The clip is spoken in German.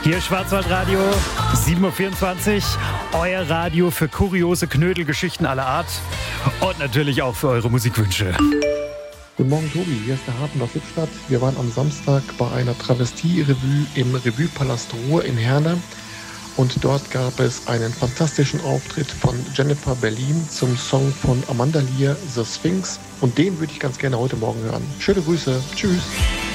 Hier Schwarzwaldradio, 7.24 Uhr, euer Radio für kuriose Knödelgeschichten aller Art und natürlich auch für eure Musikwünsche. Guten Morgen, Tobi, hier ist der Harten aus Lippstadt. Wir waren am Samstag bei einer Travestie-Revue im Revue-Palast Ruhr in Herne und dort gab es einen fantastischen Auftritt von Jennifer Berlin zum Song von Amanda Lear, The Sphinx, und den würde ich ganz gerne heute Morgen hören. Schöne Grüße, tschüss.